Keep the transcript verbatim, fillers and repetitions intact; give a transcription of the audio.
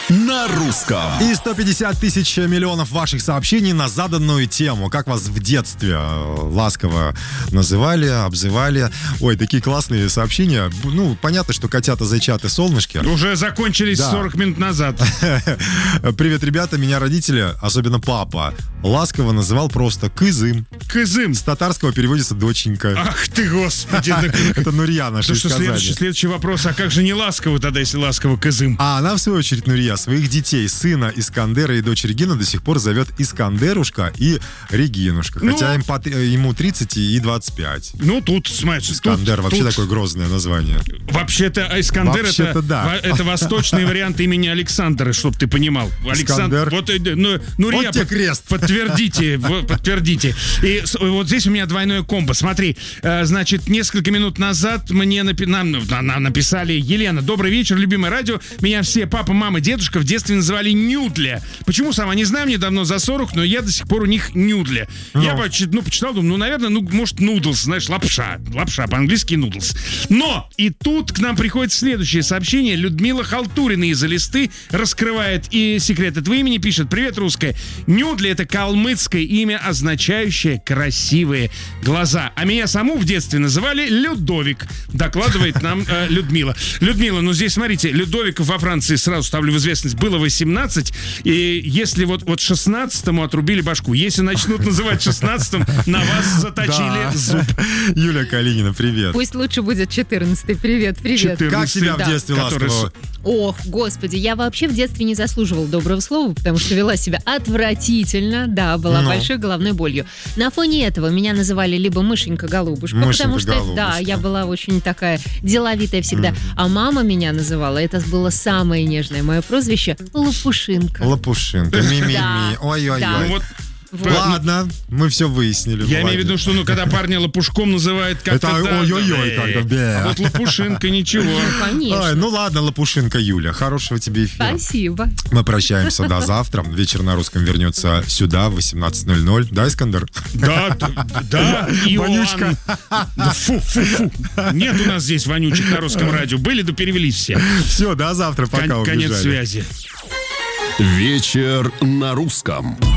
на русском. И сто пятьдесят тысяч миллионов ваших сообщений на заданную тему. Как вас в детстве ласково называли, обзывали. Ой, такие классные сообщения. Ну, понятно, что котята, зайчаты, солнышки. Уже закончились да. сорок минут назад. Привет, ребята. Меня родители, особенно папа, ласково называл просто Кызым. Кызым. С татарского переводится доченька. Ах ты, господи. Это Нурья наша из Казани. Следующий вопрос. А как же не ласково тогда, если ласково Кызым? А она, в свою очередь, Нурья, своих детей, сына Искандера и дочь Регина, до сих пор зовет Искандерушка и Регинушка. Ну, хотя им по, ему тридцать и двадцать пять. Ну, тут, смотрите. Искандер, тут, вообще тут... такое грозное название. Вообще-то Искандер Вообще-то, это, да. это восточный вариант имени Александра, чтоб ты понимал. Александр. Вот, ну, ну, вот Рия, тебе крест. Подтвердите, подтвердите. И вот здесь у меня двойное комбо. Смотри, значит, несколько минут назад мне напи- нам, нам написали: Елена, добрый вечер, любимое радио. Меня все папа, мама, дедушка в детстве называли Нюдля. Почему, сама не знаю, мне давно за сорок, но я до сих пор у них Нюдля. Ну. Я ну, почитал, думаю, ну, наверное, ну, может, нудлс, знаешь, лапша. Лапша, по-английски нудлс. Но и тут к нам приходит следующее сообщение. Людмила Халтурина из-за листы раскрывает и секрет этого имени, пишет: привет, русская. Нюдля — это калмыцкое имя, означающее красивые глаза. А меня саму в детстве называли Людовик, докладывает нам э, Людмила. Людмила, ну здесь, смотрите, Людовиков во Франции, сразу ставлю в известность, было восемнадцать, и если вот, вот шестнадцатому отрубили башку, если начнут называть шестнадцатым, на вас заточили зуб. Юлия Калинина, привет. Пусть лучше будет четырнадцатый. Привет, привет. Как тебя в детстве ласково? Ох, господи, я вообще в детстве не заслуживала доброго слова, потому что вела себя отвратительно, да, была Но. большой головной болью. На фоне этого меня называли либо мышенька-голубушка, потому что, да, я была очень такая деловитая всегда, mm. а мама меня называла, это было самое нежное мое прозвище, Лопушинка. Лопушинка, ми-ми-ми, ой-ой-ой. Вот. Вот. Ладно, мы все выяснили. Я имею в виду, что ну когда парня лопушком называют, как-то это да, ой-ой-ой, да, как-то бе. А вот Лопушинка ничего. Ну, конечно. Ой, ну ладно, Лопушинка Юля, хорошего тебе эфира. Спасибо. Мы прощаемся до завтра. Вечер на русском вернется сюда в восемнадцать ноль ноль. Да, Искандер? Да, да, Вонючка. Фу, фу, фу. Нет у нас здесь вонючек на русском радио. Были, да перевелись все. Все, до завтра, пока. Конец связи. Вечер на русском.